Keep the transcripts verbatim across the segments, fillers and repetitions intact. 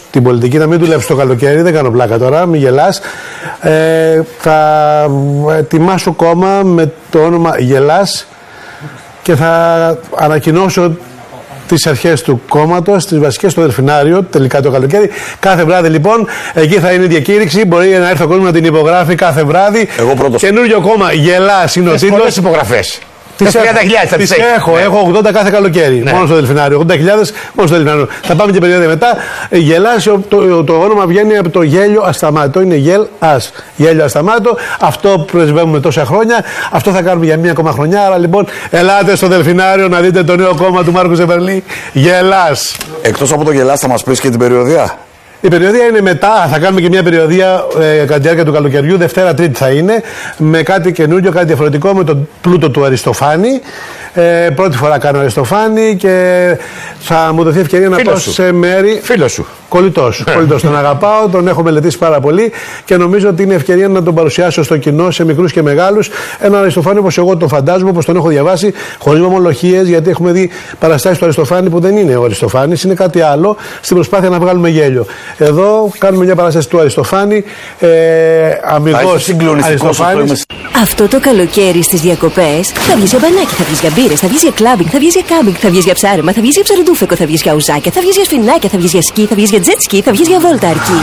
την πολιτική, να μην δουλέψω το καλοκαίρι, δεν κάνω πλάκα τώρα, μην γελάς. Ε, θα ετοιμάσω κόμμα με το όνομα Γελάς και θα ανακοινώσω τις αρχές του κόμματος, τις βασικές στο Δελφινάριο, τελικά το καλοκαίρι. Κάθε βράδυ λοιπόν, εκεί θα είναι η διακήρυξη. Μπορεί να έρθει ο κόσμος να την υπογράφει κάθε βράδυ. Εγώ πρώτος. Καινούριο κόμμα, Γελάς είναι ο τίτλος. Πολλές υπογραφές. Τις τριάντα χιλιάδες τις έχω, ναι. Έχω ογδόντα κάθε καλοκαίρι. Ναι. Μόνο στο Δελφινάριο. ογδόντα χιλιάδες μόνο στο Δελφινάριο. Θα πάμε και περίοδο μετά. Γελάς, το, το, το όνομα βγαίνει από το γέλιο ασταμάτητο. Είναι γελ ας. Γέλιο ασταμάτητο. Αυτό που πρεσβεύουμε τόσα χρόνια. Αυτό θα κάνουμε για μία ακόμα χρονιά. Άρα λοιπόν, ελάτε στο Δελφινάριο να δείτε το νέο κόμμα του Μάρκου Ζεβερλή. Γελάς. Εκτός από το Γελάς, θα μας πεις και την περιοδία. Η περιοδία είναι μετά, θα κάνουμε και μια περιοδία ε, κατά τη διάρκεια του καλοκαιριού, Δευτέρα Τρίτη θα είναι, με κάτι καινούριο, κάτι διαφορετικό, με τον πλούτο του Αριστοφάνη. Ε, πρώτη φορά κάνω Αριστοφάνη και θα μου δοθεί ευκαιρία να πάω σε μέρη. Φίλο σου. Κολλητός σου. Κολλητός. Τον αγαπάω, τον έχω μελετήσει πάρα πολύ και νομίζω ότι είναι ευκαιρία να τον παρουσιάσω στο κοινό, σε μικρούς και μεγάλους. Έναν Αριστοφάνη όπως εγώ τον φαντάζομαι, όπως τον έχω διαβάσει, χωρίς μομολογίες, γιατί έχουμε δει παραστάσεις του Αριστοφάνη που δεν είναι ο Αριστοφάνης, είναι κάτι άλλο, στην προσπάθεια να βγάλουμε γέλιο. Εδώ κάνουμε μια παράσταση του Αριστοφάνη, ε, αμυγός Αριστοφάνης. Αυτό το καλοκαίρι στις διακοπές θα βγεις για μπανάκι, θα βγεις για μπύρες, θα βγεις για κλάμπινγκ, θα βγεις για κάμπινγκ, θα βγεις για ψάρεμα, θα βγεις για ψαροντούφεκο, θα βγεις για ουζάκια, θα βγεις για σφινάκια, θα βγεις για σκι, θα βγεις για jet ski, θα βγεις για βόλτα αρκή.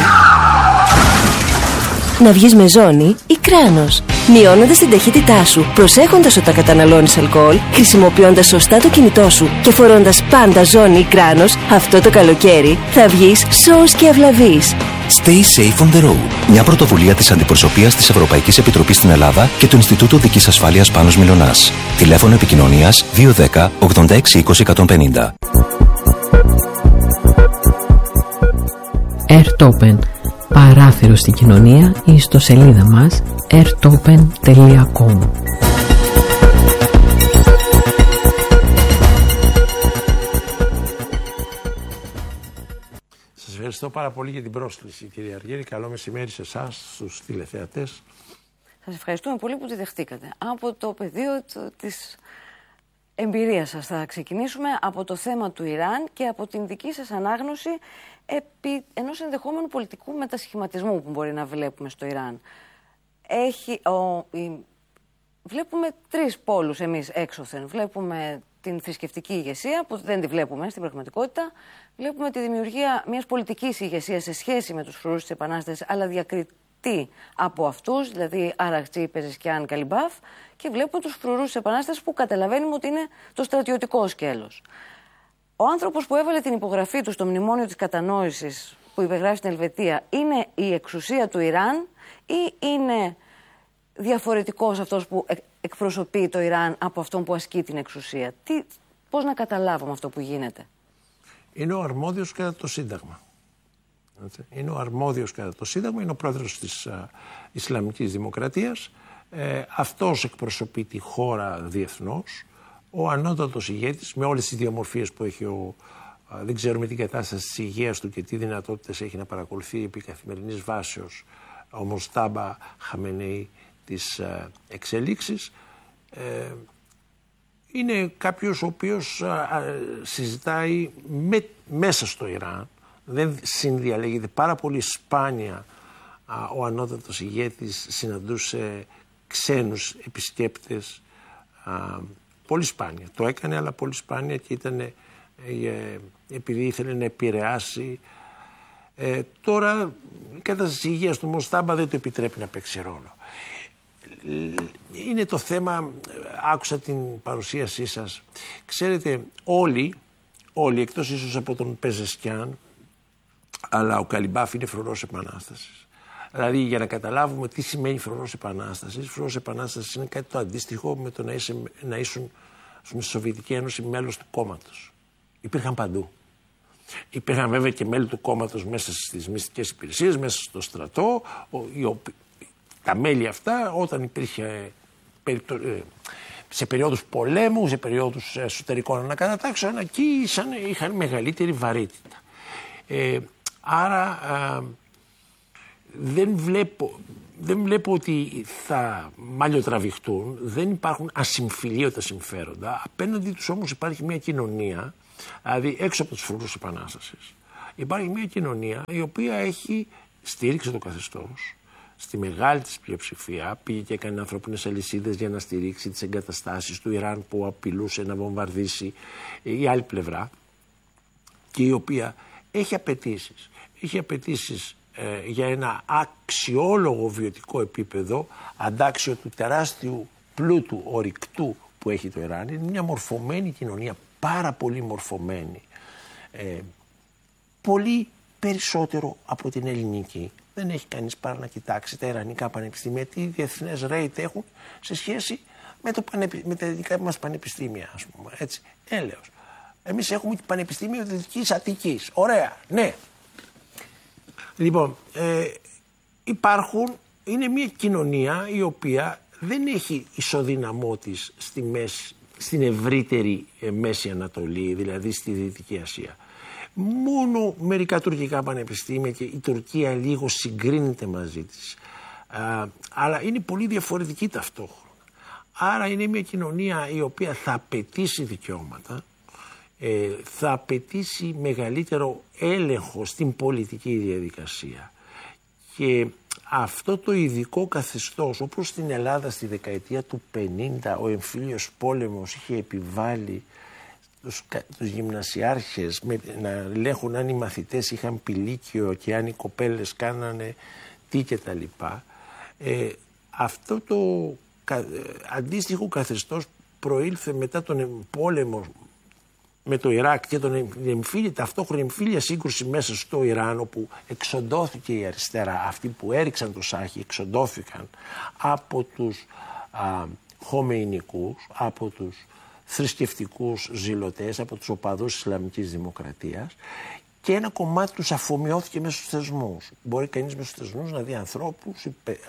Να βγεις με ζώνη ή κράνος, μειώνοντας την ταχύτητά σου, προσέχοντας όταν καταναλώνεις αλκοόλ, χρησιμοποιώντας σωστά το κινητό σου και φορώντας πάντα ζώνη ή κράνος, αυτό το καλοκαίρι θα βγεις σώος και αυλαβής. Stay safe on the road. Μια πρωτοβουλία της Αντιπροσωπείας της Ευρωπαϊκής Επιτροπής στην Ελλάδα και του Ινστιτούτου Οδικής Ασφάλειας Πάνος Μιλωνάς. Τηλέφωνο επικοινωνίας δύο ένα μηδέν ογδόντα έξι είκοσι εκατόν πενήντα. Airtopen. Παράθυρο στην κοινωνία ή ιστοσελίδα μας airtopen τελεία com. Σας ευχαριστώ πάρα πολύ για την πρόσκληση, κύριε Αργύρη. Καλό μεσημέρι σε εσάς, στους τηλεθεατές. Σας ευχαριστούμε πολύ που τη δεχτήκατε. Από το πεδίο της εμπειρίας σας θα ξεκινήσουμε, από το θέμα του Ιράν και από την δική σας ανάγνωση επί ενός ενδεχόμενου πολιτικού μετασχηματισμού που μπορεί να βλέπουμε στο Ιράν. Έχει, ο, η, βλέπουμε τρεις πόλους εμείς έξωθεν. Βλέπουμε την θρησκευτική ηγεσία, που δεν τη βλέπουμε στην πραγματικότητα. Βλέπουμε τη δημιουργία μιας πολιτικής ηγεσίας σε σχέση με τους φρουρούς της Επανάστασης, αλλά διακριτή από αυτούς, δηλαδή Αραχτζή, Πεζεσκιάν, Καλιμπάφ, και βλέπουμε τους φρουρούς της Επανάστασης που καταλαβαίνουμε ότι είναι το στρατιωτικό σκέλος. Ο άνθρωπος που έβαλε την υπογραφή του στο μνημόνιο της κατανόησης που υπεγράφει στην Ελβετία είναι η εξουσία του Ιράν ή είναι διαφορετικός αυτός που εκπροσωπεί το Ιράν από αυτόν που ασκεί την εξουσία? Τι, πώς να καταλάβουμε αυτό που γίνεται? Είναι ο αρμόδιος κατά το Σύνταγμα. Είναι ο αρμόδιος κατά το Σύνταγμα, είναι ο πρόεδρος της α, Ισλαμικής Δημοκρατίας. Ε, αυτός εκπροσωπεί τη χώρα διεθνώς. Ο ανώτατος ηγέτης, με όλες τις διαμορφίες που έχει ο, α, δεν ξέρουμε την κατάσταση της υγείας του και τι δυνατότητες έχει να παρακολουθεί επί καθημερινής βάσεως ο Μοστάμπα Χαμενεή της α, εξελίξης. Ε, είναι κάποιος ο οποίος α, α, συζητάει με, μέσα στο Ιράν. Δεν συνδιαλέγεται, πάρα πολύ σπάνια α, ο ανώτατος ηγέτης συναντούσε ξένους επισκέπτες, α, πολύ σπάνια. Το έκανε, αλλά πολύ σπάνια και ήταν ε, ε, επειδή ήθελε να επηρεάσει. Ε, τώρα η κατάσταση της υγείας του Μοστάμπα δεν το επιτρέπει να παίξει ρόλο. Είναι το θέμα, άκουσα την παρουσίασή σας. Ξέρετε, όλοι, όλοι εκτός ίσως από τον Πεζεσκιάν, αλλά ο Καλιμπάφ είναι φρουρός επανάστασης. Δηλαδή, για να καταλάβουμε τι σημαίνει φρουρός επανάστασης, φρουρός επανάστασης είναι κάτι το αντίστοιχο με το να, είσαι, να ήσουν στη Σοβιετική Ένωση μέλος του κόμματος. Υπήρχαν παντού. Υπήρχαν βέβαια και μέλη του κόμματος μέσα στις μυστικές υπηρεσίες, μέσα στο στρατό. Τα μέλη αυτά, όταν υπήρχε σε περίοδους πολέμου, σε περίοδους εσωτερικών ανακατατάξεων, εκεί είχαν μεγαλύτερη βαρύτητα. Ε, άρα α, δεν, βλέπω, δεν βλέπω ότι θα μαλλιοτραβηχτούν, δεν υπάρχουν ασυμφιλίωτα συμφέροντα. Απέναντι τους όμως υπάρχει μια κοινωνία, δηλαδή έξω από τους φρουρούς επανάστασης, Υπάρχει μια κοινωνία η οποία έχει στήριξει το καθεστώς. Στη μεγάλη της πλειοψηφία πήγε και έκανε ανθρώπινες αλυσίδες για να στηρίξει τις εγκαταστάσεις του Ιράν που απειλούσε να βομβαρδίσει η άλλη πλευρά, και η οποία έχει απαιτήσεις. Έχει απαιτήσεις ε, για ένα αξιόλογο βιωτικό επίπεδο, αντάξιο του τεράστιου πλούτου ορυκτού που έχει το Ιράν. Είναι μια μορφωμένη κοινωνία, πάρα πολύ μορφωμένη. Ε, πολύ περισσότερο από την ελληνική. Δεν έχει κανείς παρά να κοιτάξει τα ιρανικά πανεπιστήμια, τι διεθνές rate έχουν σε σχέση με, το πανεπι... με τα δικά μας πανεπιστήμια, ας πούμε. Έτσι, έλεος. Εμείς έχουμε το Πανεπιστήμιο Δυτικής Αττικής. Ωραία, ναι. Λοιπόν, ε, υπάρχουν, είναι μια κοινωνία η οποία δεν έχει ισοδύναμό της στη μέση, στην ευρύτερη ε, Μέση Ανατολή, δηλαδή στη Δυτική Ασία. Μόνο μερικά τουρκικά πανεπιστήμια και η Τουρκία λίγο συγκρίνεται μαζί της. Α, αλλά είναι πολύ διαφορετική ταυτόχρονα. Άρα είναι μια κοινωνία η οποία θα απαιτήσει δικαιώματα, ε, θα απαιτήσει μεγαλύτερο έλεγχο στην πολιτική διαδικασία. Και αυτό το ειδικό καθεστώς, όπως στην Ελλάδα στη δεκαετία του πενήντα ο εμφύλιος πόλεμος είχε επιβάλει τους, τους γυμνασιάρχες με, να ελέγχουν αν οι μαθητές είχαν πηλίκιο και αν οι κοπέλες κάνανε τι και τα λοιπά. Ε, αυτό το κα, αντίστοιχο καθεστώς προήλθε μετά τον πόλεμο με το Ιράκ και τον εμφύλια, ταυτόχρονα εμφύλια σύγκρουση μέσα στο Ιράν, όπου εξοντώθηκε η αριστερά. Αυτοί που έριξαν το Σάχι εξοντώθηκαν από τους α, χομεϊνικούς, από τους θρησκευτικούς ζηλωτές, από τους οπαδούς της Ισλαμικής Δημοκρατίας, και ένα κομμάτι τους αφομοιώθηκε μέσα στους θεσμούς. Μπορεί κανείς μέσα στους θεσμούς να δει ανθρώπους,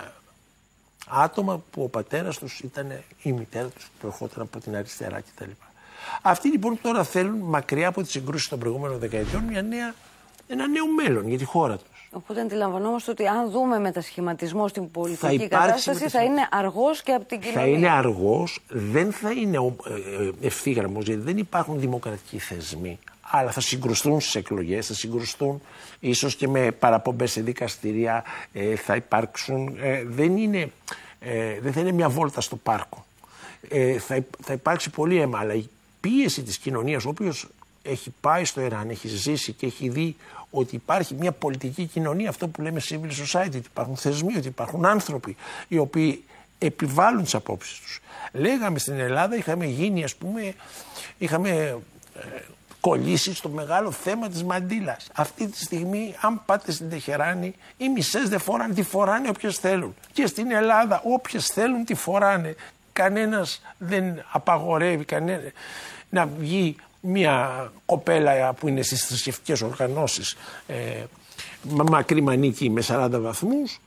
άτομα που ο πατέρας τους ήταν η μητέρα τους που ερχόταν από την αριστερά κτλ. Αυτοί λοιπόν τώρα θέλουν, μακριά από τις συγκρούσεις των προηγούμενων δεκαετιών, μια νέα, ένα νέο μέλλον για τη χώρα τους. Οπότε αντιλαμβανόμαστε ότι αν δούμε μετασχηματισμό στην πολιτική κατάσταση θα είναι αργός και από την κοινωνία. Θα είναι αργός, δεν θα είναι ευθύγραμμος, γιατί δεν υπάρχουν δημοκρατικοί θεσμοί. Αλλά θα συγκρουστούν στις εκλογές, θα συγκρουστούν ίσως και με παραπομπές σε δικαστηρία, ε, θα υπάρξουν, ε, δεν, είναι, ε, δεν θα είναι μια βόλτα στο πάρκο. Ε, θα, θα υπάρξει πολύ αίμα, αλλά η πίεση της κοινωνίας, ο οποίος έχει πάει στο Ιράν, έχει ζήσει και έχει δει ότι υπάρχει μια πολιτική κοινωνία, αυτό που λέμε civil society, ότι υπάρχουν θεσμοί, ότι υπάρχουν άνθρωποι οι οποίοι επιβάλλουν τις απόψεις τους. Λέγαμε στην Ελλάδα, είχαμε γίνει, ας πούμε, είχαμε ε, κολλήσει στο μεγάλο θέμα της μαντήλας. Αυτή τη στιγμή, αν πάτε στην Τεχεράνη, οι μισές δεν φοράνε, τη φοράνε όποιες θέλουν. Και στην Ελλάδα, όποιες θέλουν, τη φοράνε. Κανένας δεν απαγορεύει κανένα να βγει μια κοπέλα που είναι στις θρησκευτικές οργανώσεις ε, μακρύ μανίκι με σαράντα βαθμούς.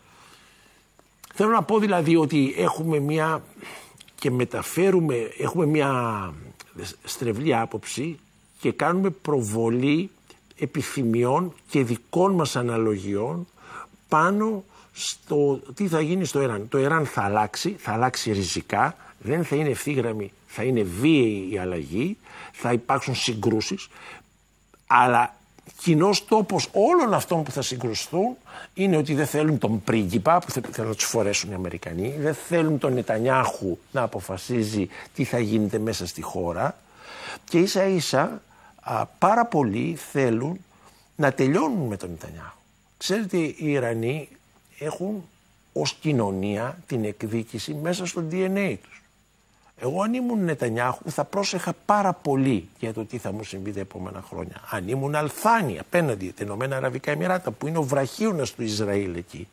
Θέλω να πω δηλαδή ότι έχουμε μια και μεταφέρουμε, έχουμε μια στρεβλή άποψη και κάνουμε προβολή επιθυμιών και δικών μας αναλογιών πάνω στο τι θα γίνει στο Ιράν. Το Ιράν θα αλλάξει, θα αλλάξει ριζικά, δεν θα είναι ευθύγραμμη, θα είναι βίαιη η αλλαγή, θα υπάρξουν συγκρούσεις, αλλά κοινός τόπος όλων αυτών που θα συγκρουστούν είναι ότι δεν θέλουν τον πρίγκιπα που θέλουν να τους φορέσουν οι Αμερικανοί, δεν θέλουν τον Νετανιάχου να αποφασίζει τι θα γίνεται μέσα στη χώρα, και ίσα ίσα α, πάρα πολλοί θέλουν να τελειώνουν με τον Νετανιάχου. Ξέρετε, οι Ιρανοί έχουν ως κοινωνία την εκδίκηση μέσα στο ντι εν έι τους. Εγώ αν ήμουν Νετανιάχου θα πρόσεχα πάρα πολύ για το τι θα μου συμβεί τα επόμενα χρόνια. Αν ήμουν Αλθάνη απέναντι τα Ηνωμένα Αραβικά Εμιράτα, που είναι ο βραχίωνας του Ισραήλ εκεί,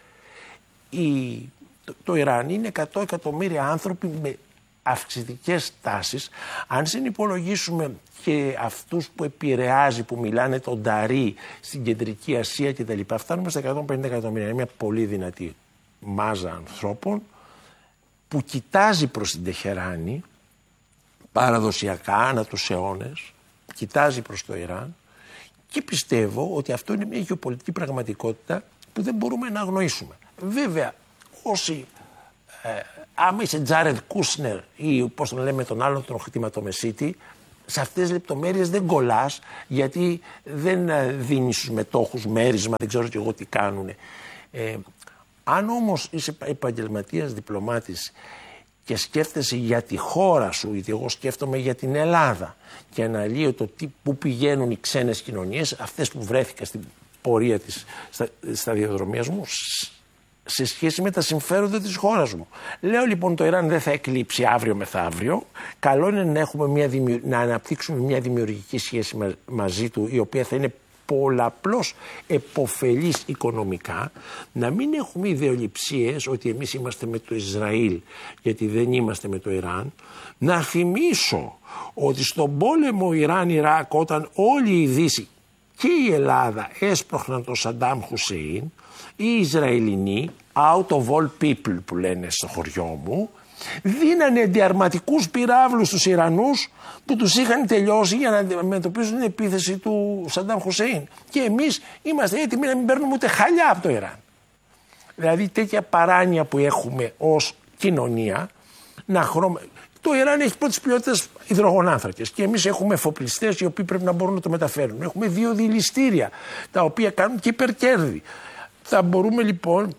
η, το, το Ιράν είναι εκατό εκατομμύρια άνθρωποι με αυξητικές τάσεις. Αν συνυπολογίσουμε και αυτούς που επηρεάζει, που μιλάνε τον Ταρί στην Κεντρική Ασία κτλ., φτάνουμε στα εκατόν πενήντα εκατομμύρια. Είναι μια πολύ δυνατή μάζα ανθρώπων που κοιτάζει προς την Τεχεράνη παραδοσιακά ανά τους αιώνες, κοιτάζει προς το Ιράν, και πιστεύω ότι αυτό είναι μια γεωπολιτική πραγματικότητα που δεν μπορούμε να αγνοήσουμε. Βέβαια, όσοι ε, άμα είσαι Τζάρετ Κούσνερ ή πώς τον λέμε τον άλλον τον χτυματομεσίτη, σε αυτές τις λεπτομέρειες δεν κολλάς, γιατί δεν δίνεις στους μετόχους μέρισμα, δεν ξέρω και εγώ τι κάνουν. Ε, αν όμως είσαι επαγγελματίας διπλωμάτης και σκέφτεσαι για τη χώρα σου, γιατί εγώ σκέφτομαι για την Ελλάδα και αναλύω το τι, πού πηγαίνουν οι ξένες κοινωνίες, αυτές που βρέθηκα στην πορεία της στα, σταδιοδρομίας μου, σε σχέση με τα συμφέροντα της χώρας μου. Λέω λοιπόν το Ιράν δεν θα εκλείψει αύριο μεθαύριο. Καλό είναι να, έχουμε μια δημιου... να αναπτύξουμε μια δημιουργική σχέση μα... μαζί του, η οποία θα είναι πολλαπλώς επωφελής οικονομικά, να μην έχουμε ιδεολειψίες ότι εμείς είμαστε με το Ισραήλ γιατί δεν είμαστε με το Ιράν. Να θυμίσω ότι στον πόλεμο Ιράν-Ιράκ, όταν όλη η Δύση και η Ελλάδα έσπροχναν τον Σαντάμ Χουσέιν, οι Ισραηλινοί, out of all people που λένε στο χωριό μου, δίνανε αντιαρματικούς πυράβλους στους Ιρανούς που τους είχαν τελειώσει για να αντιμετωπίσουν την επίθεση του Σαντάμ Χουσέιν. Και εμείς είμαστε έτοιμοι να μην παίρνουμε ούτε χαλιά από το Ιράν. Δηλαδή τέτοια παράνοια που έχουμε ως κοινωνία, να χρώμα... Το Ιράν έχει πρώτης ποιότητας υδρογονάνθρακες και εμείς έχουμε εφοπλιστές οι οποίοι πρέπει να μπορούν να το μεταφέρουν. Έχουμε δύο δηληστήρια τα οποία κάνουν και υπερκέρδη. Θα μπορούμε λοιπόν,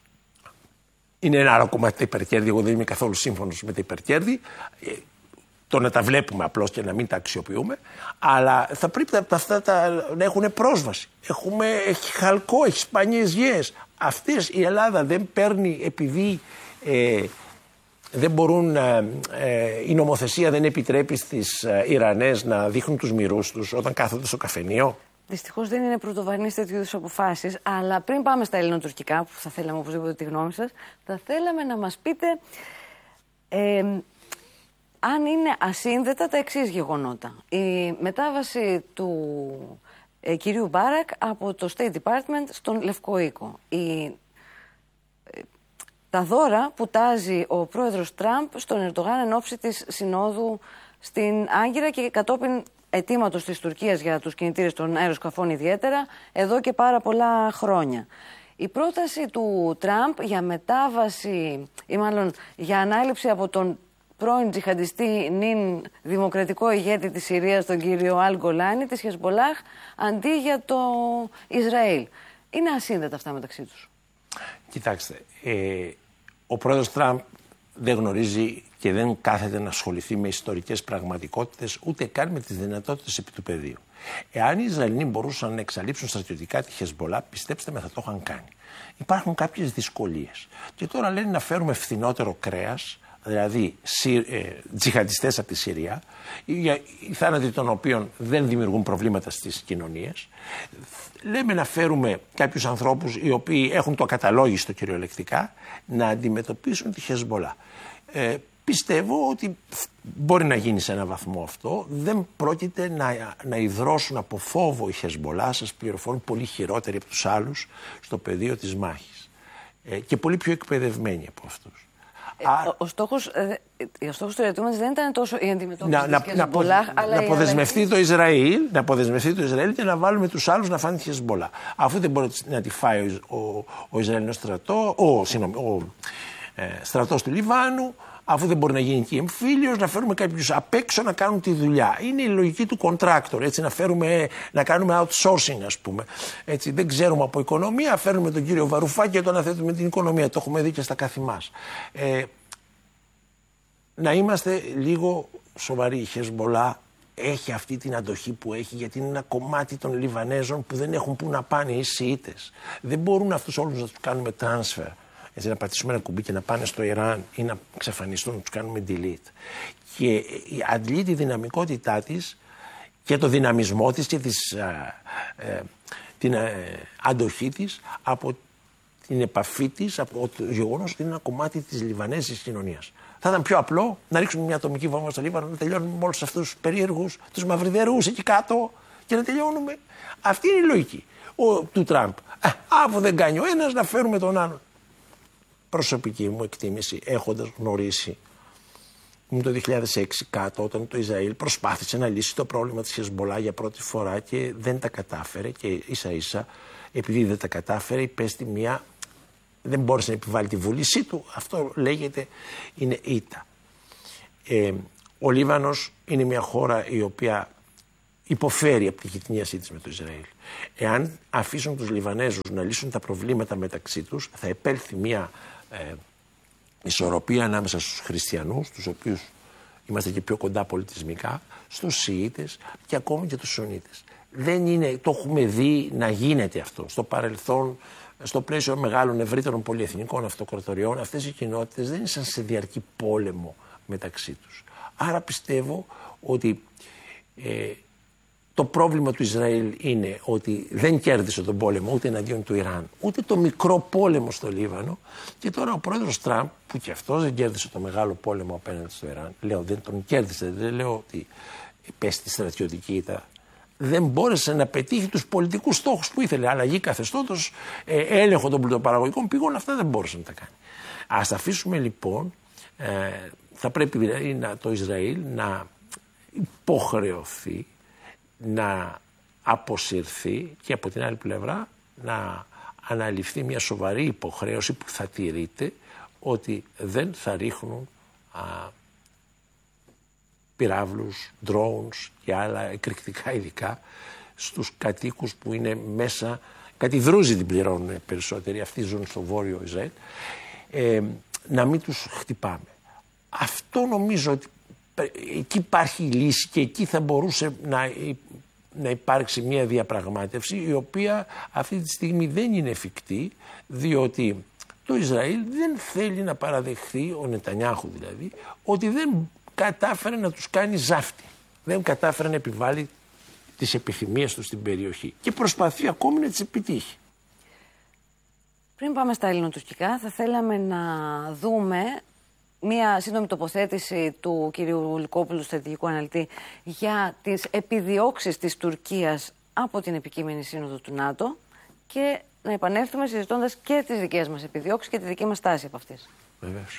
είναι ένα άλλο κομμάτι τα υπερκέρδη, εγώ δεν είμαι καθόλου σύμφωνος με τα υπερκέρδη, το να τα βλέπουμε απλώς και να μην τα αξιοποιούμε, αλλά θα πρέπει τα, αυτά τα, να έχουν πρόσβαση. Έχουμε, έχει χαλκό, έχει σπανιές γέες. Αυτές η Ελλάδα δεν παίρνει επειδή ε, δεν μπορούν, ε, η νομοθεσία δεν επιτρέπει στις ε, Ιρανές να δείχνουν τους μυρούς τους όταν κάθονται στο καφενείο. Δυστυχώς δεν είναι πρωτοβαρνής τέτοιου είδους αποφάσεις, αλλά πριν πάμε στα ελληνοτουρκικά, που θα θέλαμε οπωσδήποτε τη γνώμη σας, θα θέλαμε να μας πείτε ε, αν είναι ασύνδετα τα εξής γεγονότα. Η μετάβαση του ε, κυρίου Μπάρακ από το State Department στον Λευκό Οίκο. Η, ε, τα δώρα που τάζει ο πρόεδρος Τραμπ στον Ερντογάν εν ώψη της συνόδου στην Άγκυρα και κατόπιν αιτήματος της Τουρκίας για τους κινητήρες των αεροσκαφών ιδιαίτερα, εδώ και πάρα πολλά χρόνια. Η πρόταση του Τραμπ για μετάβαση ή μάλλον για ανάληψη από τον πρώην τζιχαντιστή νυν δημοκρατικό ηγέτη της Συρίας, τον κύριο Αλ Γκολάνη, της Χεσμπολάχ, αντί για το Ισραήλ. Είναι ασύνδετα αυτά μεταξύ τους? Κοιτάξτε, ε, ο πρόεδρος Τραμπ δεν γνωρίζει και δεν κάθεται να ασχοληθεί με ιστορικές πραγματικότητες, ούτε καν με τις δυνατότητες επί του πεδίου. Εάν οι Ισραηλοί μπορούσαν να εξαλείψουν στρατιωτικά τη Χεσμπολά, πιστέψτε με, θα το είχαν κάνει. Υπάρχουν κάποιες δυσκολίες. Και τώρα λένε να φέρουμε φθηνότερο κρέας, δηλαδή ε, τζιχαντιστές από τη Συρία, οι θάνατοι των οποίων δεν δημιουργούν προβλήματα στις κοινωνίες. Λέμε να φέρουμε κάποιους ανθρώπους οι οποίοι έχουν το ακαταλόγιστο κυριολεκτικά να αντιμετωπίσουν τη Χεσμπολά. Ε, πιστεύω ότι μπορεί να γίνει σε ένα βαθμό αυτό. Δεν πρόκειται να, να ιδρώσουν από φόβο η Χεσμπολά, σας πληροφορούν, πολύ χειρότεροι από τους άλλους στο πεδίο της μάχης. Ε, και πολύ πιο εκπαιδευμένοι από αυτούς. Ε, Α, ο, ο, στόχος, ε, ο στόχος του ερωτήματος δεν ήταν τόσο η αντιμετώπιση να, της Χεσμπολά, αλλά να αποδεσμευτεί η... το Ισραήλ, να αποδεσμευτεί το Ισραήλ και να βάλουμε τους άλλους να φάνε τη Χεσμπολά. Αφού δεν μπορεί να τη φάει ο, ο, ο Ισραηλινός στρατό, ο, συγνώμη, ο ε, στρατός του Λιβάνου, αφού δεν μπορεί να γίνει εκεί εμφύλιος, να φέρουμε κάποιους απ' έξω να κάνουν τη δουλειά. Είναι η λογική του contractor, έτσι, να, φέρουμε, να κάνουμε outsourcing, ας πούμε. Έτσι, δεν ξέρουμε από οικονομία, φέρνουμε τον κύριο Βαρουφάκη και το αναθέτουμε την οικονομία. Το έχουμε δει και στα καθημάς. Ε, να είμαστε λίγο σοβαροί. Η Χεσμπολά έχει αυτή την αντοχή που έχει, γιατί είναι ένα κομμάτι των Λιβανέζων που δεν έχουν που να πάνε, οι Σιήτες. Δεν μπορούν αυτούς όλους να τους κάνουμε transfer. Έτσι, να πατήσουμε ένα κουμπί και να πάνε στο Ιράν ή να εξαφανιστούν, να τους κάνουμε delete. Και αντλεί τη δυναμικότητά της και το δυναμισμό της και της, α, ε, την α, αντοχή της από την επαφή της, από το γεγονός ότι είναι ένα κομμάτι της Λιβανέζικης κοινωνίας. Θα ήταν πιο απλό να ρίξουμε μια ατομική βόμβα στο Λίβανο, να τελειώνουμε με όλους αυτούς τους περίεργους, τους μαυριδερούς εκεί κάτω και να τελειώνουμε. Αυτή είναι η λογική ο, του Τραμπ. Α, αφού δεν κάνει ο ένας, να φέρουμε τον άλλον. Προσωπική μου εκτίμηση, έχοντας γνωρίσει το δύο χιλιάδες έξι κάτω, όταν το Ισραήλ προσπάθησε να λύσει το πρόβλημα της Χεσμπολά για πρώτη φορά και δεν τα κατάφερε, και ίσα ίσα επειδή δεν τα κατάφερε υπέστη μια, δεν μπόρεσε να επιβάλλει τη βούλησή του. Αυτό λέγεται είναι ήττα. Ε, ο Λίβανος είναι μια χώρα η οποία υποφέρει από τη γειτονίασή της με το Ισραήλ. Εάν αφήσουν τους Λιβανέζους να λύσουν τα προβλήματα μεταξύ τους, θα επέλθει μια ε, ισορροπία ανάμεσα στους χριστιανούς, τους οποίους είμαστε και πιο κοντά πολιτισμικά, στους Σιήτες και ακόμη και τους Σουνίτες. Δεν είναι, το έχουμε δει να γίνεται αυτό. Στο παρελθόν, στο πλαίσιο μεγάλων ευρύτερων πολυεθνικών αυτοκρατοριών, αυτές οι κοινότητες δεν ήσαν σε διαρκή πόλεμο μεταξύ τους. Άρα πιστεύω ότι ε, το πρόβλημα του Ισραήλ είναι ότι δεν κέρδισε τον πόλεμο ούτε εναντίον του Ιράν, ούτε το μικρό πόλεμο στο Λίβανο. Και τώρα ο πρόεδρος Τραμπ, που και αυτός δεν κέρδισε το μεγάλο πόλεμο απέναντι στο Ιράν, λέω δεν τον κέρδισε, δεν λέω ότι πέστη στρατιωτική ήττα, δεν μπόρεσε να πετύχει τους πολιτικούς στόχους που ήθελε. Αλλαγή καθεστώτος, ε, έλεγχο των πλουτοπαραγωγικών πηγών, αυτά δεν μπόρεσε να τα κάνει. Ας αφήσουμε λοιπόν, ε, θα πρέπει δηλαδή να, το Ισραήλ να υποχρεωθεί να αποσυρθεί και από την άλλη πλευρά να αναλυφθεί μια σοβαρή υποχρέωση που θα τηρείται ότι δεν θα ρίχνουν α, πυράβλους, drones και άλλα εκρηκτικά υλικά στους κατοίκους που είναι μέσα, κάτι Δρούζοι την πληρώνουν περισσότεροι, αυτοί ζουν στο βόρειο Ισραήλ, ε, να μην τους χτυπάμε. Αυτό νομίζω ότι εκεί υπάρχει η λύση και εκεί θα μπορούσε να, να υπάρξει μια διαπραγμάτευση η οποία αυτή τη στιγμή δεν είναι εφικτή, διότι το Ισραήλ δεν θέλει να παραδεχθεί, ο Νετανιάχου δηλαδή, ότι δεν κατάφερε να τους κάνει ζάφτη. Δεν κατάφερε να επιβάλλει τις επιθυμίες του στην περιοχή και προσπαθεί ακόμη να τις επιτύχει. Πριν πάμε στα ελληνοτουρκικά, θα θέλαμε να δούμε μία σύντομη τοποθέτηση του κυρίου Λυκόπουλου, στρατηγικού αναλυτή, για τις επιδιώξεις της Τουρκίας από την επικείμενη σύνοδο του ΝΑΤΟ και να επανέλθουμε συζητώντας και τις δικές μας επιδιώξεις και τη δική μας στάση από αυτές. Βεβαίως.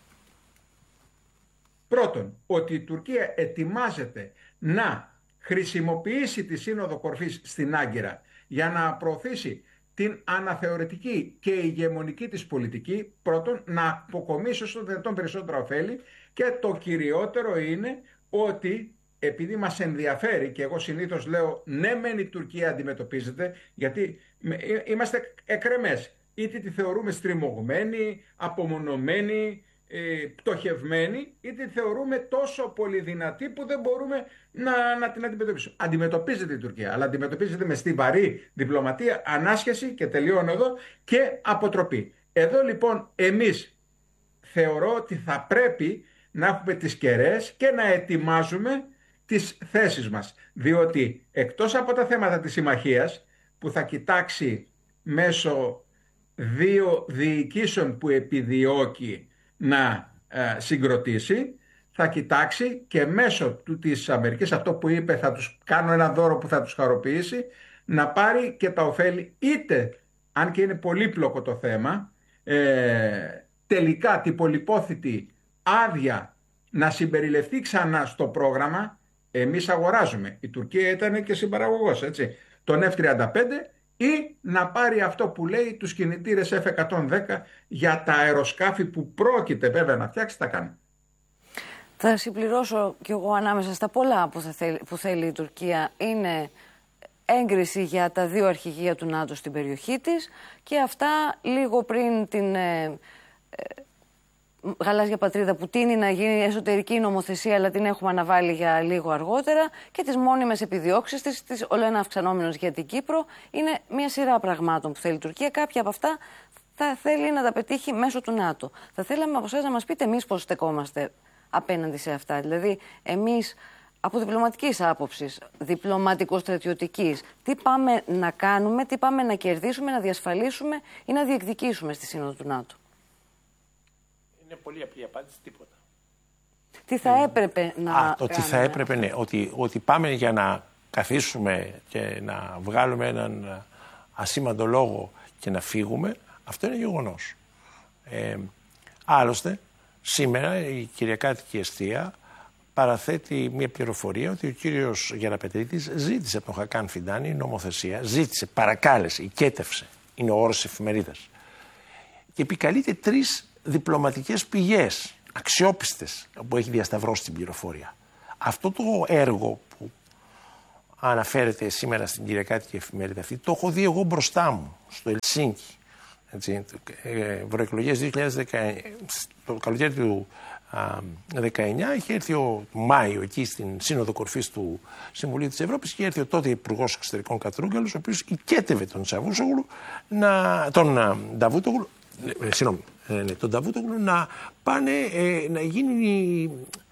Πρώτον, ότι η Τουρκία ετοιμάζεται να χρησιμοποιήσει τη Σύνοδο Κορφής στην Άγκυρα για να προωθήσει την αναθεωρητική και ηγεμονική της πολιτική, πρώτον, να αποκομίσει όσο δυνατόν περισσότερα ωφέλη, και το κυριότερο είναι ότι επειδή μας ενδιαφέρει, και εγώ συνήθως λέω ναι μεν η Τουρκία αντιμετωπίζεται, γιατί είμαστε εκρεμές, είτε τη θεωρούμε στριμωγμένη, απομονωμένη, Ε, πτωχευμένη, είτε θεωρούμε τόσο πολύ δυνατή που δεν μπορούμε να, να την αντιμετωπίσουμε. Αντιμετωπίζεται η Τουρκία, αλλά αντιμετωπίζεται με στιβαρή διπλωματία, ανάσχεση, και τελειώνω εδώ, και αποτροπή. Εδώ λοιπόν εμείς θεωρώ ότι θα πρέπει να έχουμε τις κεραίες και να ετοιμάζουμε τις θέσεις μας, διότι εκτός από τα θέματα της συμμαχίας που θα κοιτάξει μέσω δύο διοικήσεων που επιδιώκει να ε, συγκροτήσει, θα κοιτάξει και μέσω του της Αμερικής, αυτό που είπε θα τους κάνω ένα δώρο που θα τους χαροποιήσει, να πάρει και τα ωφέλη, είτε, αν και είναι πολύπλοκο το θέμα, ε, τελικά την πολυπόθητη άδεια να συμπεριληφθεί ξανά στο πρόγραμμα. Εμείς αγοράζουμε, η Τουρκία ήταν και συμπαραγωγός, έτσι, τον εφ τριάντα πέντε, ή να πάρει αυτό που λέει τους κινητήρες εφ εκατόν δέκα για τα αεροσκάφη που πρόκειται βέβαια να φτιάξει, τα κάνει. Θα συμπληρώσω κι εγώ, ανάμεσα στα πολλά που, θα θέλει, που θέλει η Τουρκία είναι έγκριση για τα δύο αρχηγεία του ΝΑΤΟ στην περιοχή της, και αυτά λίγο πριν την ε, ε, γαλάζια πατρίδα που τείνει να γίνει εσωτερική νομοθεσία, αλλά την έχουμε αναβάλει για λίγο αργότερα, και τις μόνιμες επιδιώξεις της, της ολοένα αυξανόμενος για την Κύπρο. Είναι μια σειρά πραγμάτων που θέλει η Τουρκία. Κάποια από αυτά θα θέλει να τα πετύχει μέσω του ΝΑΤΟ. Θα θέλαμε από εσάς να μας πείτε εμείς πώς στεκόμαστε απέναντι σε αυτά. Δηλαδή, εμείς από διπλωματικής άποψης, διπλωματικο-στρατιωτικής, τι πάμε να κάνουμε, τι πάμε να κερδίσουμε, να διασφαλίσουμε ή να διεκδικήσουμε στη Σύνοδο του ΝΑΤΟ. Είναι πολύ απλή απάντηση, τίποτα. Τι θα έπρεπε να Α, το τι θα έπρεπε, ναι, ότι, ότι πάμε για να καθίσουμε και να βγάλουμε έναν ασήμαντο λόγο και να φύγουμε, αυτό είναι γεγονός. Ε, άλλωστε, σήμερα η Κυριακάτικη Εστία παραθέτει μια πληροφορία ότι ο κύριος Γεραπετρίτης ζήτησε από τον Χακάν Φιντάνη νομοθεσία, ζήτησε, παρακάλεσε, οικέτευσε, είναι ο όρος της εφημερίδας, και επικαλείται τρεις διπλωματικές πηγές αξιόπιστες που έχει διασταυρώσει την πληροφορία. Αυτό το έργο που αναφέρεται σήμερα στην κυριακάτικη εφημερίδα αυτή, το έχω δει εγώ μπροστά μου, στο Ελσίνκι. Ευρωεκλογές δύο χιλιάδες δεκαεννιά, το καλοκαίρι του δύο χιλιάδες δεκαεννιά, είχε έρθει ο Μάιο εκεί στην Σύνοδο Κορυφής του Συμβουλίου της Ευρώπης και είχε έρθει ο τότε Υπουργός Εξωτερικών Κατρούγκαλος, ο οποίος οικέτευε τον Τσαβούσογλου, να, τον Νταβούτογλου, ε, συγγνώμη, ε, ναι, τον Νταβούτογλου να πάνε ε, να γίνει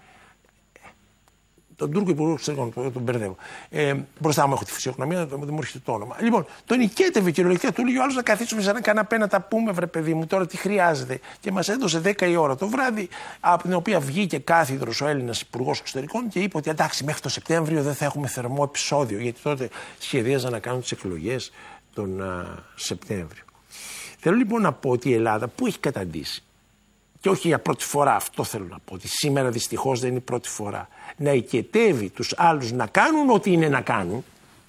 τον Τούρκο Υπουργό Εξωτερικών, τον μπερδεύω. Ε, μπροστά μου έχω τη φυσιογνωμία, δεν μου έρχεται το όνομα. Λοιπόν, τον οικέτευε κυριολεκτικά, του έλεγε ο άλλος να καθίσουμε σε ένα καναπέ να τα πούμε, βρε παιδί μου, τώρα τι χρειάζεται. Και μας έδωσε δέκα η ώρα το βράδυ, από την οποία βγήκε κάθιδρος ο Έλληνας Υπουργός Εξωτερικών και είπε ότι εντάξει, μέχρι το Σεπτέμβριο δεν θα έχουμε θερμό επεισόδιο, γιατί τότε σχεδίαζαν να κάνουν τις εκλογές τον α, Σεπτέμβριο. Θέλω λοιπόν να πω ότι η Ελλάδα που έχει καταντήσει, και όχι για πρώτη φορά, αυτό θέλω να πω, ότι σήμερα δυστυχώς δεν είναι η πρώτη φορά, να οικετεύει τους άλλους να κάνουν ό,τι είναι να κάνουν,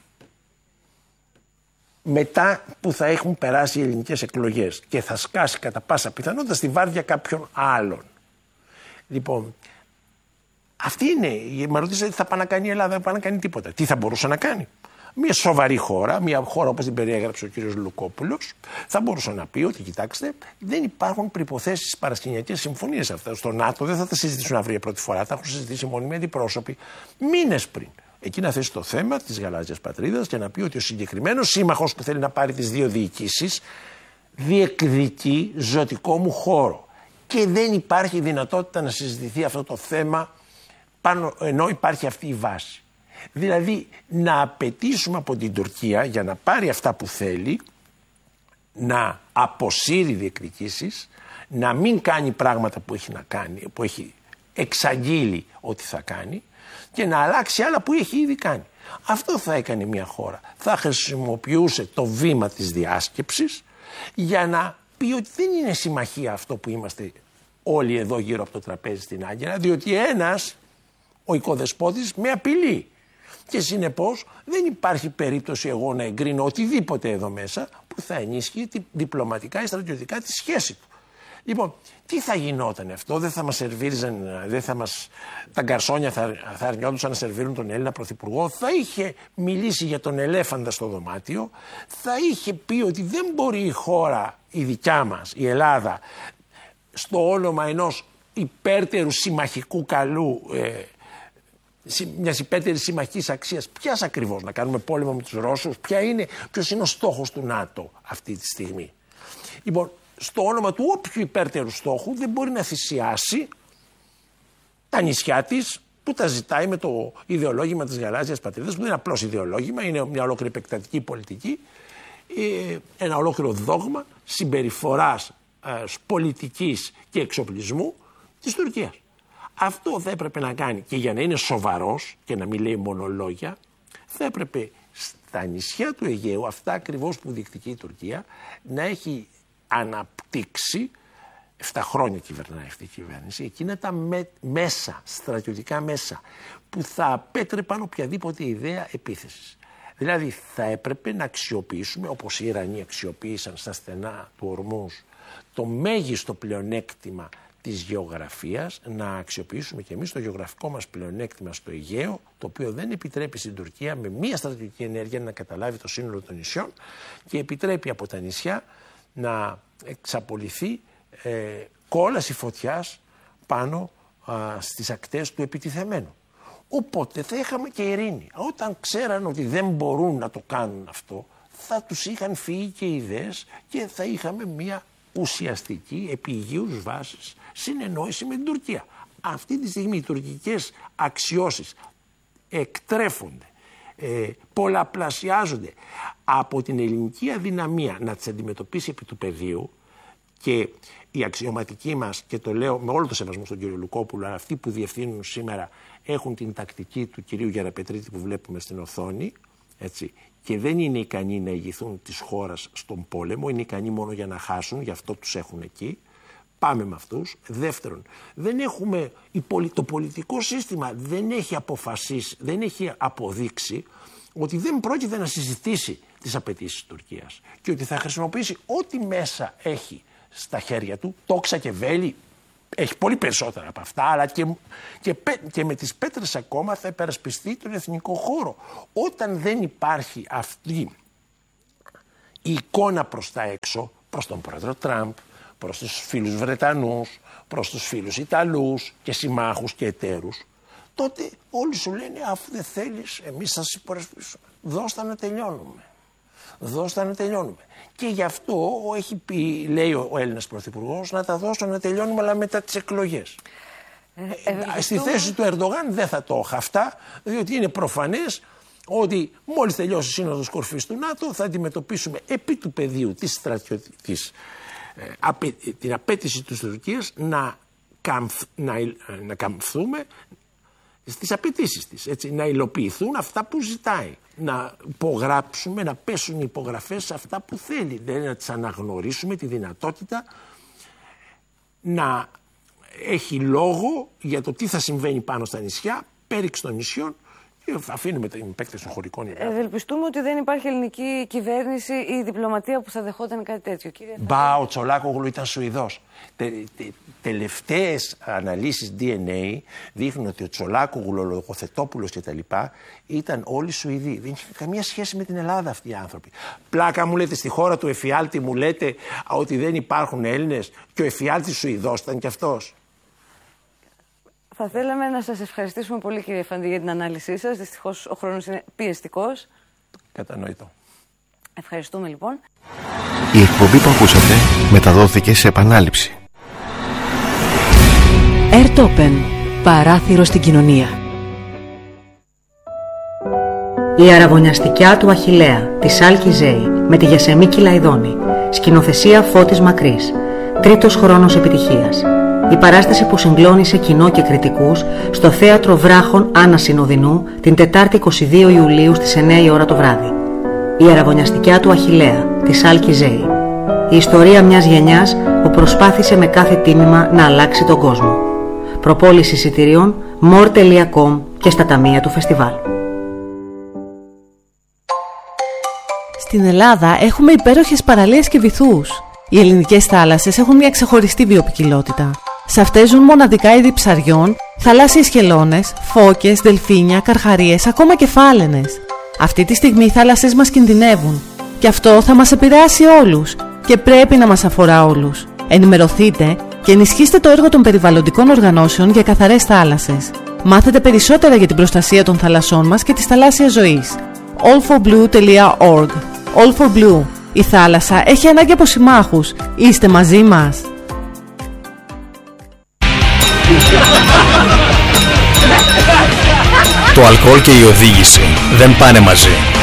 μετά που θα έχουν περάσει οι ελληνικές εκλογές και θα σκάσει κατά πάσα πιθανότητα στη βάρδια κάποιων άλλων. Λοιπόν, αυτή είναι, με ρωτήσατε τι θα πάει να κάνει η Ελλάδα, δεν θα πάει να κάνει τίποτα. Τι θα μπορούσε να κάνει? Μια σοβαρή χώρα, μια χώρα όπως την περιέγραψε ο κύριος Λουκόπουλος, θα μπορούσε να πει ότι κοιτάξτε, δεν υπάρχουν προϋποθέσεις παρασκηνιακές συμφωνίες αυτά. Στο ΝΑΤΟ δεν θα τα συζητήσουν αύριο πρώτη φορά, τα έχουν συζητήσει μόνιμοι αντιπρόσωποι μήνες πριν. Εκεί να θέσει το θέμα της γαλάζιας πατρίδας και να πει ότι ο συγκεκριμένος σύμμαχος που θέλει να πάρει τις δύο διοικήσεις διεκδικεί ζωτικό μου χώρο. Και δεν υπάρχει δυνατότητα να συζητηθεί αυτό το θέμα πάνω, ενώ υπάρχει αυτή η βάση. Δηλαδή να απαιτήσουμε από την Τουρκία για να πάρει αυτά που θέλει, να αποσύρει διεκδικήσεις, να μην κάνει πράγματα που έχει να κάνει, που έχει εξαγγείλει ότι θα κάνει και να αλλάξει άλλα που έχει ήδη κάνει. Αυτό θα έκανε μια χώρα. Θα χρησιμοποιούσε το βήμα της διάσκεψης για να πει ότι δεν είναι συμμαχία αυτό που είμαστε όλοι εδώ γύρω από το τραπέζι στην Άγκυρα, διότι ένας, ο οικοδεσπότης, με απειλεί. Και συνεπώς δεν υπάρχει περίπτωση εγώ να εγκρίνω οτιδήποτε εδώ μέσα που θα ενίσχυε τη διπλωματικά ή στρατιωτικά τη σχέση του. Λοιπόν, τι θα γινόταν αυτό, δεν θα μας σερβίριζαν, δεν θα μας, τα γκαρσόνια θα, θα αρνιόντουσαν να σερβίρουν τον Έλληνα Πρωθυπουργό, θα είχε μιλήσει για τον ελέφαντα στο δωμάτιο, θα είχε πει ότι δεν μπορεί η χώρα, η δικιά μας, η Ελλάδα, στο όνομα ενός υπέρτερου συμμαχικού καλού, ε, μια υπέρτερη συμμαχικής αξίας, ποιας ακριβώς, να κάνουμε πόλεμο με τους Ρώσους, ποια είναι, ποιος είναι ο στόχος του ΝΑΤΟ αυτή τη στιγμή. Λοιπόν, στο όνομα του όποιου υπέρτερου στόχου δεν μπορεί να θυσιάσει τα νησιά της που τα ζητάει με το ιδεολόγημα της γαλάζιας πατρίδας, που δεν είναι απλώς ιδεολόγημα, είναι μια ολόκληρη επεκτατική πολιτική, ένα ολόκληρο δόγμα συμπεριφοράς πολιτικής και εξοπλισμού της Τουρκίας. Αυτό θα έπρεπε να κάνει, και για να είναι σοβαρός και να μην λέει μόνο λόγια, θα έπρεπε στα νησιά του Αιγαίου, αυτά ακριβώς που διεκδικεί η Τουρκία, να έχει αναπτύξει, εφτά χρόνια κυβερνάει αυτή η κυβέρνηση, εκείνα τα με, μέσα, στρατιωτικά μέσα, που θα απέτρεπαν οποιαδήποτε ιδέα επίθεσης. Δηλαδή θα έπρεπε να αξιοποιήσουμε, όπως οι Ιρανοί αξιοποίησαν στα στενά του Ορμούζ, το μέγιστο πλεονέκτημα της γεωγραφίας, να αξιοποιήσουμε και εμείς το γεωγραφικό μας πλεονέκτημα στο Αιγαίο, το οποίο δεν επιτρέπει στην Τουρκία με μία στρατιωτική ενέργεια να καταλάβει το σύνολο των νησιών και επιτρέπει από τα νησιά να εξαπολυθεί ε, κόλαση φωτιάς πάνω α, στις ακτές του επιτιθεμένου. Οπότε θα είχαμε και ειρήνη. Όταν ξέραν ότι δεν μπορούν να το κάνουν αυτό, θα τους είχαν φύγει και ιδέες και θα είχαμε μία ουσιαστική, επί υγιούς βάσης, συνεννόηση με την Τουρκία. Αυτή τη στιγμή οι τουρκικές αξιώσεις εκτρέφονται, ε, πολλαπλασιάζονται από την ελληνική αδυναμία να τις αντιμετωπίσει επί του πεδίου, και η αξιωματική μας, και το λέω με όλο το σεβασμό στον κύριο Λουκόπουλο, αλλά αυτοί που διευθύνουν σήμερα έχουν την τακτική του κυρίου Γεραπετρίτη που βλέπουμε στην οθόνη, έτσι, και δεν είναι ικανοί να ηγηθούν της χώρας στον πόλεμο, είναι ικανοί μόνο για να χάσουν, γι' αυτό τους έχουν εκεί. Πάμε με αυτούς. Δεύτερον, δεν έχουμε, το πολιτικό σύστημα δεν έχει αποφασίσει, δεν έχει αποδείξει ότι δεν πρόκειται να συζητήσει τις απαιτήσεις της Τουρκίας και ότι θα χρησιμοποιήσει ό,τι μέσα έχει στα χέρια του, τόξα και βέλη, έχει πολύ περισσότερα από αυτά, αλλά και, και, και με τις πέτρες ακόμα θα υπερασπιστεί τον εθνικό χώρο. Όταν δεν υπάρχει αυτή η εικόνα προς τα έξω, προς τον πρόεδρο Τραμπ, προς τους φίλους Βρετανούς, προς τους φίλους Ιταλούς και συμμάχους και εταίρους, τότε όλοι σου λένε, αφού δεν θέλεις, εμείς θα σας υπερασπίσουμε. Δώστα να τελειώνουμε. Δώστα να τελειώνουμε. Και γι' αυτό έχει πει, λέει ο Έλληνας Πρωθυπουργός, να τα δώσω να τελειώνουμε, αλλά μετά τις εκλογές. Ε, ε, Στη θέση του Ερντογάν δεν θα το είχα αυτά, διότι είναι προφανές ότι μόλις τελειώσει η Σύνοδος Κορυφής του ΝΑΤΟ θα αντιμετωπίσουμε επί του πεδίου της στρατιωτικής ε, απαι, την απέτηση της Τουρκίας να, καμφ, να, να καμφθούμε στις απαιτήσεις της, έτσι, να υλοποιηθούν αυτά που ζητάει, να υπογράψουμε, να πέσουν οι υπογραφές σε αυτά που θέλει, δηλαδή να τις αναγνωρίσουμε τη δυνατότητα να έχει λόγο για το τι θα συμβαίνει πάνω στα νησιά, πέριξ των νησιών, και αφήνουμε την επέκταση των χωρικών ιδεών. Ευελπιστούμε ότι δεν υπάρχει ελληνική κυβέρνηση ή διπλωματία που θα δεχόταν κάτι τέτοιο. Κύριε Μπα, ο Τσολάκογλου ήταν Σουηδός. Τε, τε, τελευταίες αναλύσεις ντι εν έι δείχνουν ότι ο Τσολάκογλου, ο Λογοθετόπουλος κτλ. Ήταν όλοι Σουηδοί. Δεν είχε καμία σχέση με την Ελλάδα αυτοί οι άνθρωποι. Πλάκα μου λέτε, στη χώρα του εφιάλτη μου λέτε ότι δεν υπάρχουν Έλληνες, και ο εφιάλτης Σουηδός ήταν κι αυτός. Θα θέλαμε να σας ευχαριστήσουμε πολύ, κύριε Φανδί, για την ανάλυση σας. Δυστυχώς ο χρόνος είναι πιεστικός. Κατανοητό. Ευχαριστούμε λοιπόν. Η εκπομπή που ακούσατε μεταδόθηκε σε επανάληψη. Airtopen. Παράθυρο στην κοινωνία. Η αραβωνιαστικιά του Αχιλλέα της Άλκη Ζέη με τη Γεσεμίκη Λαϊδόνη. Σκηνοθεσία Φώτης Μακρύς. Τρίτος χρόνος επιτυχίας. Η παράσταση που συγκλώνησε κοινό και κριτικούς στο Θέατρο Βράχων Άννα Συνοδεινού την Τετάρτη είκοσι δύο Ιουλίου στις εννιά η ώρα το βράδυ. Η αραβωνιαστικιά του Αχιλλέα της Άλκη Ζέη. Η ιστορία μιας γενιάς που προσπάθησε με κάθε τίμημα να αλλάξει τον κόσμο. Προπόληση εισιτηρίων more τελεία com και στα ταμεία του φεστιβάλ. Στην Ελλάδα έχουμε υπέροχες παραλίες και βυθούς. Οι ελληνικές θάλασσες έχουν μια ξεχωριστή βιοποικιλότητα. Σε αυτές ζουν μοναδικά είδη ψαριών, θαλάσσιες χελώνες, φώκες, δελφίνια, καρχαρίες, ακόμα και φάλαινες. Αυτή τη στιγμή οι θάλασσες μας κινδυνεύουν. Και αυτό θα μας επηρεάσει όλους και πρέπει να μας αφορά όλους. Ενημερωθείτε και ενισχύστε το έργο των περιβαλλοντικών οργανώσεων για καθαρές θάλασσες. Μάθετε περισσότερα για την προστασία των θαλασσών μας και της θαλάσσιας ζωής. all for blue τελεία org. All for Blue. Η θάλασσα έχει ανάγκη από συμμάχους. Είστε μαζί μας. Το αλκοόλ και η οδήγηση δεν πάνε μαζί.